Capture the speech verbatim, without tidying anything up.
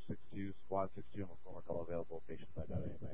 six two, squad six two, and we'll phone call available. Patients identified.